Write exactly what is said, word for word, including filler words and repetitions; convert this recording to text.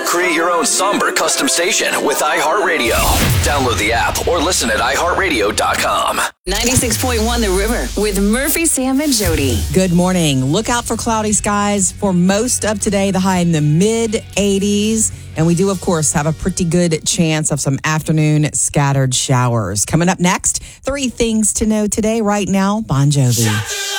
Create your own somber custom station with iHeartRadio. Download the app or listen at i heart radio dot com. ninety-six point one The River with Murphy, Sam, and Jody. Good morning. Look out for cloudy skies for most of today, the high in the mid eighties. And we do, of course, have a pretty good chance of some afternoon scattered showers. Coming up next, three things to know today. Right now, Bon Jovi.